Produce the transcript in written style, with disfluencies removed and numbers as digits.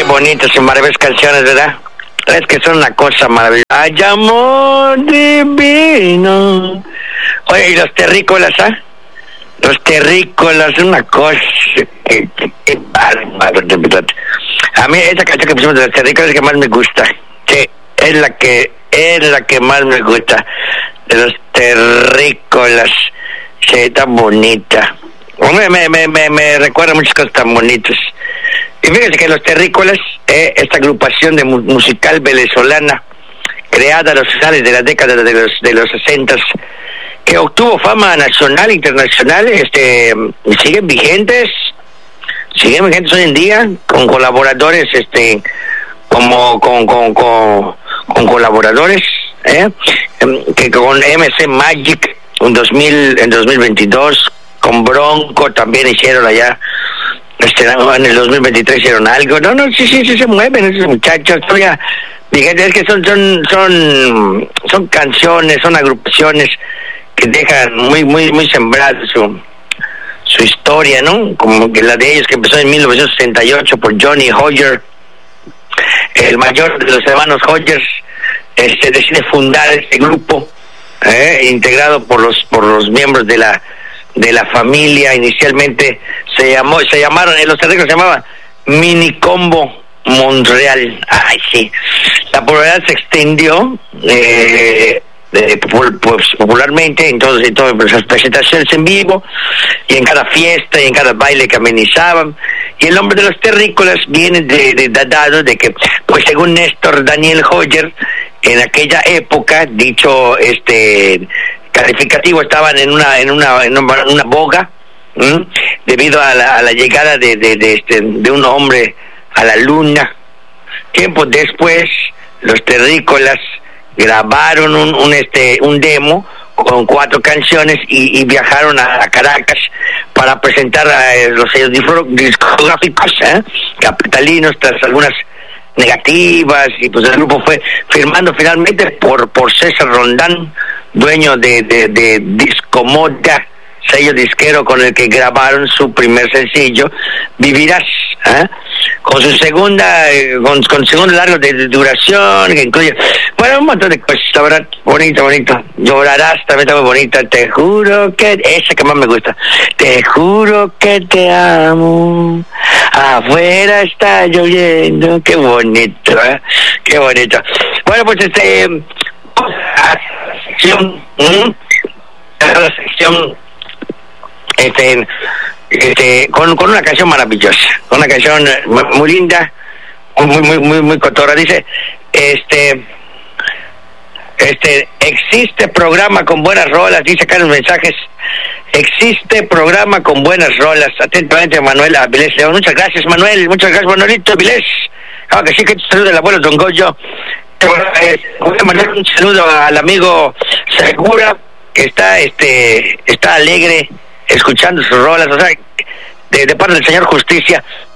bonitas y maravillosas canciones, ¿verdad? Es que son una cosa maravillosa. ¡Ay, amor divino! Oye, ¿y los terrícolas, ah? Los terrícolas, una cosa... A mí esa canción que pusimos de los terrícolas es la que más me gusta. Sí, es la que más me gusta. De los terrícolas. Sí, tan bonita. Me recuerda muchas cosas tan bonitas. Y fíjense que los terrícolas, esta agrupación de musical venezolana, creada a los finales de la década de los 60, que obtuvo fama nacional e internacional, siguen vigentes hoy en día, con colaboradores, con colaboradores, que con MC Magic en 2022, con Bronco también hicieron allá. En el 2023 hicieron algo. No, sí se mueven esos muchachos. Todavía, fíjate, es que son canciones, son agrupaciones que dejan muy sembrada su historia, ¿no? Como que la de ellos, que empezó en 1968 por Johnny Hoyer, el mayor de los hermanos Hoyers, decide fundar este grupo, integrado por los miembros de la familia. Inicialmente se llamaron, los terrícolas se llamaban Mini Combo Montreal. Ay, sí. La popularidad se extendió popularmente en todas las presentaciones en vivo, y en cada fiesta y en cada baile que amenizaban. Y el nombre de los terrícolas viene dado de que, pues según Néstor Daniel Hoyer, en aquella época, dicho calificativo, estaban en una boga, debido a la llegada de un hombre a la luna. Tiempo después, los terrícolas grabaron un demo con 4 canciones y viajaron a Caracas para presentar a los sellos discográficos capitalinos, tras algunas negativas, y pues el grupo fue firmando finalmente por César Rondán, dueño de Discomoda, sello disquero con el que grabaron su primer sencillo, Vivirás, con su segunda, con segundo largo de duración, que incluye, bueno, un montón de cosas, la verdad, bonito. Llorarás, también está muy bonita. Te juro que, esa que más me gusta. Te juro que te amo, afuera está lloviendo. Qué bonito, qué bonito. Bueno, pues la sección con una canción maravillosa, una canción muy linda, muy cotorra. Dice, existe programa con buenas rolas, dice acá en los mensajes, existe programa con buenas rolas. Atentamente, Manuel Avilés León. Muchas gracias, Manuel, muchas gracias, Manuelito Avilés. Que sí, que te saluda el abuelo Don Goyo. Voy a mandar un saludo al amigo Segura, que está alegre escuchando sus rolas, o sea, de parte del señor Justicia.